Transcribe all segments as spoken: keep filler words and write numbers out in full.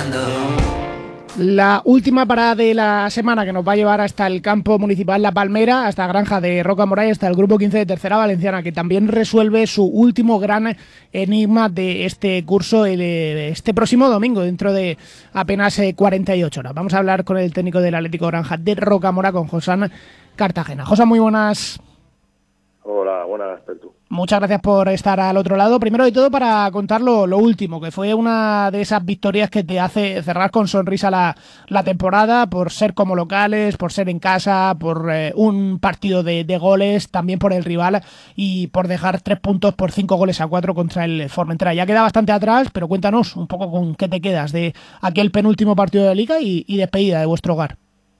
soñando. La última parada de la semana, que nos va a llevar hasta el campo municipal La Palmera, hasta Granja de Roca Moray, hasta el grupo quince de Tercera Valenciana, que también resuelve su último gran enigma de este curso el, este próximo domingo, dentro de apenas cuarenta y ocho horas. Vamos a hablar con el técnico del Atlético Granja de Roca Mora, con Josán Cartagena. Josán, muy buenas. Hola, buenas, Pertu. Muchas gracias por estar al otro lado. Primero de todo, para contar lo, lo último, que fue una de esas victorias que te hace cerrar con sonrisa la, la temporada, por ser como locales, por ser en casa, por eh, un partido de, de goles, también por el rival y por dejar tres puntos por cinco goles a cuatro contra el Formentera. Ya queda bastante atrás, pero cuéntanos un poco con qué te quedas de aquel penúltimo partido de Liga y, y despedida de vuestro hogar.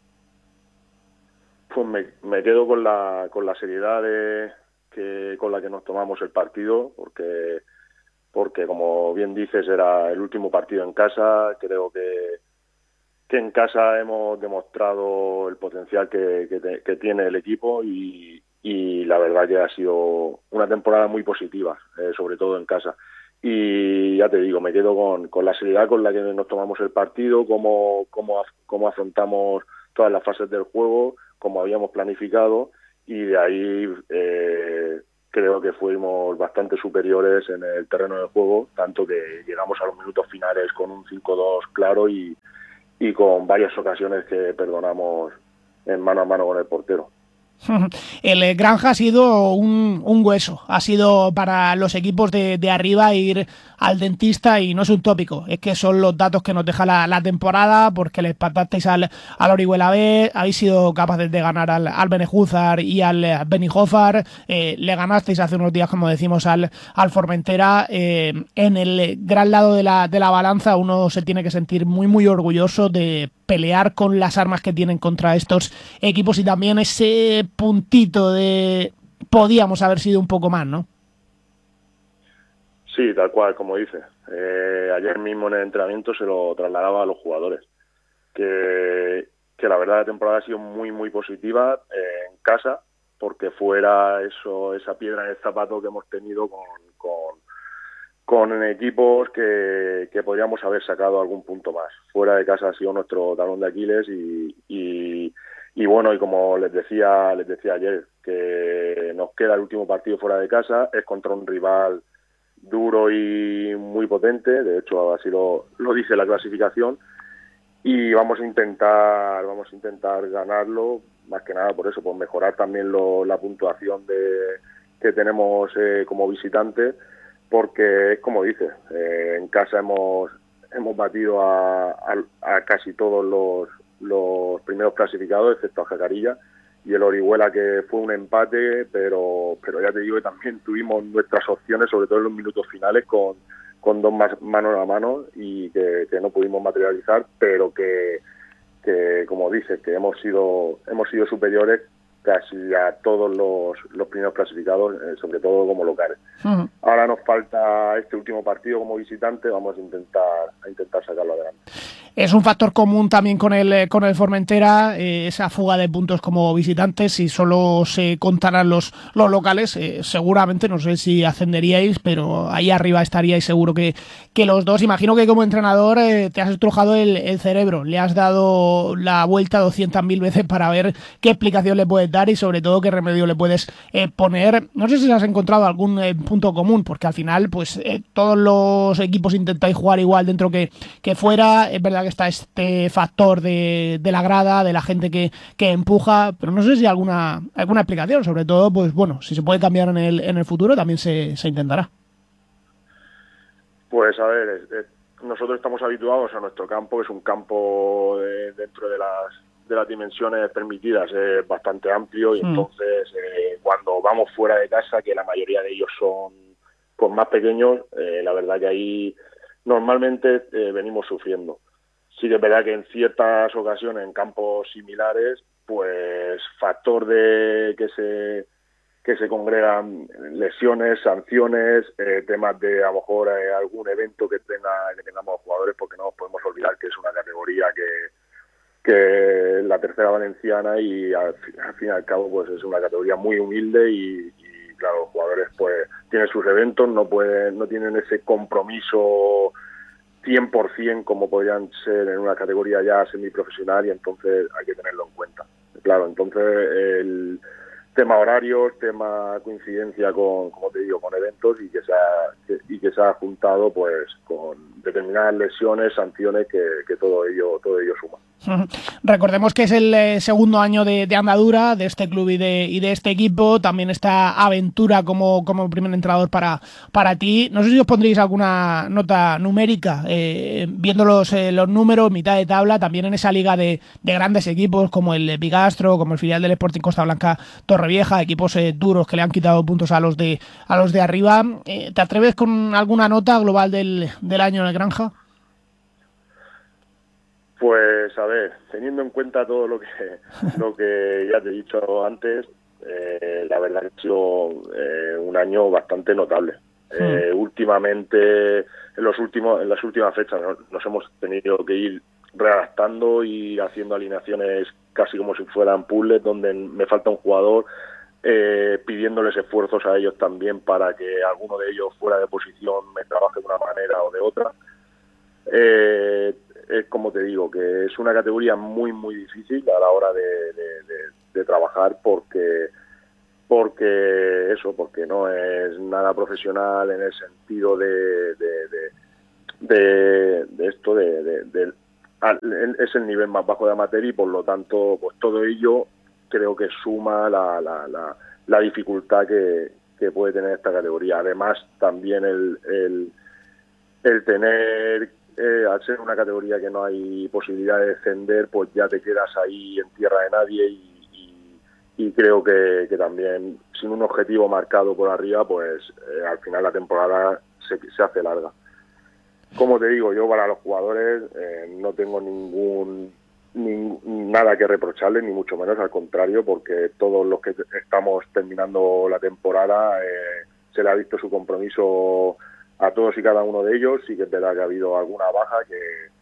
Pues me, me quedo con la con la seriedad de, que con la que nos tomamos el partido, porque porque como bien dices era el último partido en casa. Creo que que en casa hemos demostrado el potencial que, que, que tiene el equipo y, y la verdad que ha sido una temporada muy positiva, eh, sobre todo en casa. Y ya te digo, me quedo con, con la seriedad con la que nos tomamos el partido, cómo, cómo, cómo afrontamos todas las fases del juego, como habíamos planificado, y de ahí eh, creo que fuimos bastante superiores en el terreno de juego, tanto que llegamos a los minutos finales con un cinco dos claro y, y con varias ocasiones que perdonamos en mano a mano con el portero. El Granja ha sido un, un hueso, ha sido para los equipos de, de arriba ir al dentista, y no es un tópico, es que son los datos que nos deja la, la temporada, porque le empatasteis al, al Orihuela B, habéis sido capaces de ganar al, al Benejúzar y al Benijófar, eh, le ganasteis hace unos días, como decimos, al, al Formentera. Eh, en el gran lado de la, de la balanza uno se tiene que sentir muy muy orgulloso de pelear con las armas que tienen contra estos equipos, y también ese puntito de podíamos haber sido un poco más, ¿no? Sí, tal cual, como dices. Eh, ayer mismo en el entrenamiento se lo trasladaba a los jugadores, que, que la verdad la temporada ha sido muy muy positiva eh, en casa, porque fuera eso esa piedra en el zapato que hemos tenido con, con, con equipos que, que podríamos haber sacado algún punto más. Fuera de casa ha sido nuestro talón de Aquiles y, y, y bueno, y como les decía, les decía ayer, que nos queda el último partido fuera de casa, es contra un rival duro y muy potente, de hecho así lo, lo dice la clasificación, y vamos a intentar vamos a intentar ganarlo, más que nada por eso, por mejorar también lo, la puntuación de, que tenemos eh, como visitante, porque es como dice, eh, en casa hemos hemos batido a, a, a casi todos los, los primeros clasificados, excepto a Jacarilla y el Orihuela, que fue un empate, pero pero ya te digo que también tuvimos nuestras opciones, sobre todo en los minutos finales, con, con dos más mano a mano, y que, que no pudimos materializar, pero que, que como dices, que hemos sido hemos sido superiores casi a todos los, los primeros clasificados, eh, sobre todo como locales. Uh-huh. Ahora nos falta este último partido como visitante, vamos a intentar a intentar sacarlo adelante. Es un factor común también con el con el Formentera, eh, esa fuga de puntos como visitantes. Si solo se contaran los, los locales, eh, seguramente, no sé si ascenderíais, pero ahí arriba estaríais seguro que, que los dos. Imagino que como entrenador eh, te has estrujado el, el cerebro, le has dado la vuelta doscientas mil veces para ver qué explicación le puedes dar y sobre todo qué remedio le puedes eh, poner. No sé si has encontrado algún eh, punto común, porque al final pues eh, todos los equipos intentáis jugar igual dentro que, que fuera. Es verdad que está este factor de, de la grada, de la gente que, que empuja, pero no sé si hay alguna, alguna explicación, sobre todo, pues bueno, si se puede cambiar en el, en el futuro también se, se intentará. Pues a ver, es, es, nosotros estamos habituados a nuestro campo, que es un campo de, dentro de las de las dimensiones permitidas, es bastante amplio, y mm. entonces eh, cuando vamos fuera de casa, que la mayoría de ellos son pues más pequeños, eh, la verdad que ahí normalmente eh, venimos sufriendo. Sí que es verdad que en ciertas ocasiones, en campos similares, pues factor de que se que se congregan lesiones, sanciones, eh, temas de a lo mejor eh, algún evento que tenga que tengamos jugadores, porque no nos podemos olvidar que es una categoría que que la tercera valenciana, y al, al fin y al cabo pues es una categoría muy humilde, y, y claro, los jugadores pues tienen sus eventos, no pueden, no tienen ese compromiso cien por ciento como podrían ser en una categoría ya semiprofesional, y entonces hay que tenerlo en cuenta. Claro, entonces el tema horarios, tema coincidencia con, como te digo, con eventos, y que se ha, que, y que se ha juntado pues con determinadas lesiones, sanciones, que, que todo ello todo ello suma. Recordemos que es el eh, segundo año de, de andadura de este club y de, y de este equipo. También esta aventura como, como primer entrenador para, para ti. No sé si os pondréis alguna nota numérica, eh, viendo los, eh, los números, mitad de tabla, también en esa liga de, de grandes equipos como el Bigastro, como el filial del Sporting Costa Blanca Torrevieja, equipos eh, duros que le han quitado puntos a los de, a los de arriba. Eh, ¿Te atreves con alguna nota global del, del año en el Granja? Pues a ver, teniendo en cuenta todo lo que lo que ya te he dicho antes, eh, la verdad que ha sido eh, un año bastante notable. Eh, hmm. Últimamente, en los últimos, en las últimas fechas, ¿no? Nos hemos tenido que ir readaptando y haciendo alineaciones casi como si fueran puzzles, donde me falta un jugador, eh, pidiéndoles esfuerzos a ellos también para que alguno de ellos fuera de posición me trabaje de una manera o de otra. Eh, es como te digo, que es una categoría muy muy difícil a la hora de, de, de, de trabajar, porque porque eso, porque no es nada profesional en el sentido de de, de, de, de esto de, de, de es el nivel más bajo de amateur, y por lo tanto pues todo ello creo que suma la, la, la, la dificultad que, que puede tener esta categoría. Además también el, el, el tener Eh, al ser una categoría que no hay posibilidad de descender, pues ya te quedas ahí en tierra de nadie, y, y, y creo que, que también sin un objetivo marcado por arriba, pues eh, al final la temporada se, se hace larga. Como te digo, yo para los jugadores eh, no tengo ningún, ningún nada que reprocharles, ni mucho menos, al contrario, porque todos los que estamos terminando la temporada eh, se le ha visto su compromiso a todos y cada uno de ellos. Sí que es verdad que ha habido alguna baja que,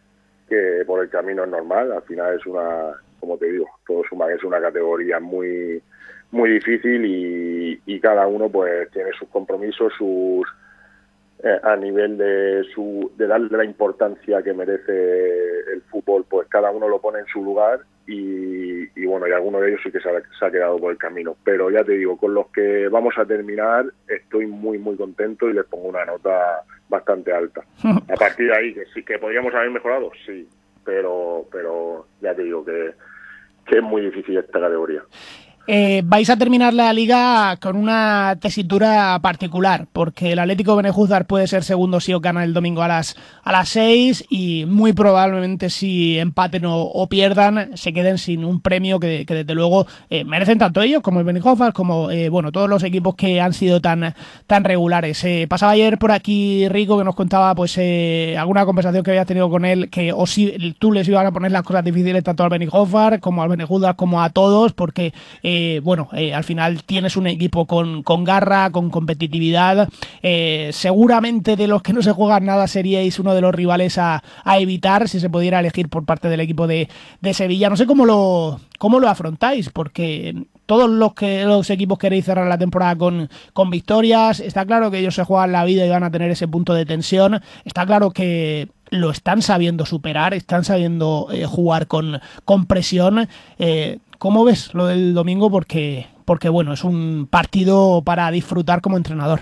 que por el camino es normal. Al final es una, como te digo, todo suma, es una categoría muy muy difícil, y, y cada uno pues tiene sus compromisos, sus eh, a nivel de su de darle la importancia que merece el fútbol, pues cada uno lo pone en su lugar, y, y bueno, y alguno de ellos sí que se ha, se ha quedado por el camino. Pero ya te digo, con los que vamos a terminar estoy muy muy contento, y les pongo una nota bastante alta. A partir de ahí, que sí que podríamos haber mejorado, sí, pero pero ya te digo que, que es muy difícil esta categoría. Eh, vais a terminar la liga con una tesitura particular, porque el Atlético Benejúzar puede ser segundo si os gana el domingo a las a las seis, y muy probablemente si empaten o, o pierdan se queden sin un premio que, que desde luego eh, merecen tanto ellos como el Benejúzar, como eh, bueno, todos los equipos que han sido tan tan regulares. Eh, pasaba ayer por aquí Rico, que nos contaba pues eh, alguna conversación que había tenido con él, que o si tú les iban a poner las cosas difíciles tanto al Benejúzar como al Benejúzar como a todos, porque eh, Eh, bueno, eh, al final tienes un equipo con, con garra, con competitividad. Eh, seguramente de los que no se juegan nada seríais uno de los rivales a, a evitar si se pudiera elegir por parte del equipo de, de Sevilla. No sé cómo lo, cómo lo afrontáis, porque todos los que los equipos queréis cerrar la temporada con, con victorias. Está claro que ellos se juegan la vida y van a tener ese punto de tensión. Está claro que lo están sabiendo superar, están sabiendo eh, jugar con, con presión. Eh, ¿Cómo ves lo del domingo? Porque, porque bueno, es un partido para disfrutar como entrenador.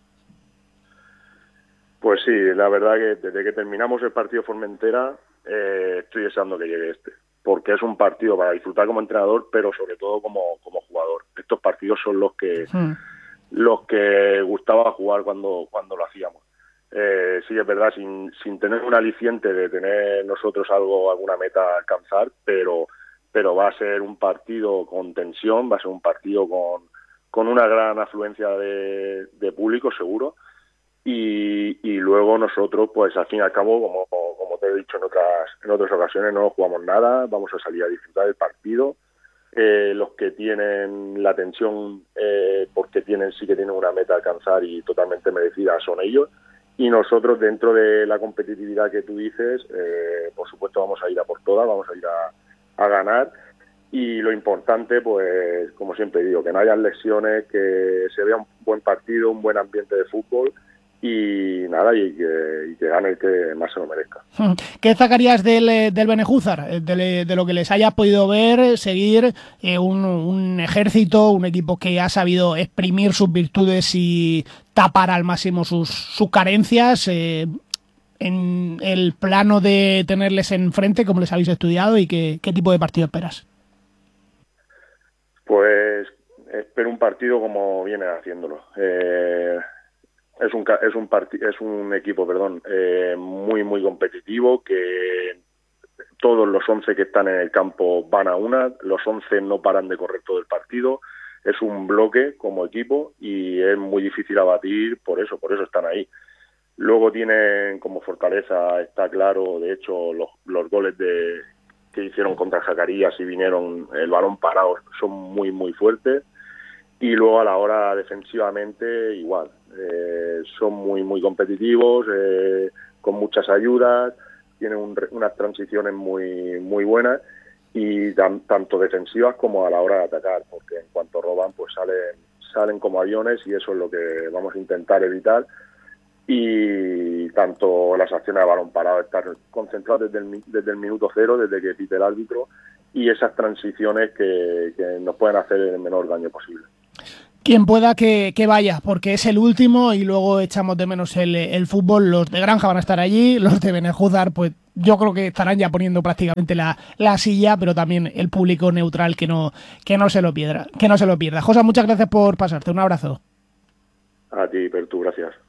Pues sí, la verdad que desde que terminamos el partido Formentera eh, estoy deseando que llegue este, porque es un partido para disfrutar como entrenador, pero sobre todo como, como jugador. Estos partidos son los que hmm. los que gustaba jugar cuando, cuando lo hacíamos. Eh, sí, es verdad, sin, sin tener un aliciente de tener nosotros algo, alguna meta a alcanzar, pero pero va a ser un partido con tensión, va a ser un partido con, con una gran afluencia de, de público, seguro, y, y luego nosotros, pues al fin y al cabo, como, como te he dicho en otras, en otras ocasiones, no jugamos nada, vamos a salir a disfrutar del partido. Eh, los que tienen la tensión, eh, porque tienen sí que tienen una meta a alcanzar y totalmente merecida, son ellos, y nosotros, dentro de la competitividad que tú dices, eh, por supuesto vamos a ir a por todas, vamos a ir a a ganar, y lo importante, pues como siempre digo, que no haya lesiones, que se vea un buen partido, un buen ambiente de fútbol, y nada, y que, y que gane el que más se lo merezca. ¿Qué destacarías del, del Benejúzar? De, de lo que les haya podido ver, seguir eh, un, un ejército, un equipo que ha sabido exprimir sus virtudes y tapar al máximo sus, sus carencias, eh, en el plano de tenerles enfrente, cómo les habéis estudiado y qué, qué tipo de partido esperas? Pues espero un partido como viene haciéndolo. Eh, es un es un parti- es un equipo, perdón, eh, muy muy competitivo, que todos los once que están en el campo van a una, los once no paran de correr todo el partido. Es un bloque como equipo y es muy difícil abatir, por eso, por eso están ahí. Luego tienen como fortaleza, está claro, de hecho, los, los goles de que hicieron contra Jacarías y vinieron el balón parado son muy, muy fuertes. Y luego a la hora defensivamente, igual. Eh, son muy, muy competitivos, eh, con muchas ayudas, tienen un, unas transiciones muy, muy buenas y tan, tanto defensivas como a la hora de atacar, porque en cuanto roban, pues salen, salen como aviones y eso es lo que vamos a intentar evitar. Y tanto las acciones de balón parado, estar concentrados desde el, desde el minuto cero, desde que pite el árbitro, y esas transiciones que, que nos pueden hacer el menor daño posible. Quien pueda que, que vaya, porque es el último y luego echamos de menos el, el fútbol. Los de Granja van a estar allí, los de Benejúzar, pues yo creo que estarán ya poniendo prácticamente la, la silla, pero también el público neutral que no, que no se lo pierda, que no se lo pierda. José, muchas gracias por pasarte, un abrazo. A ti, Pertu, gracias.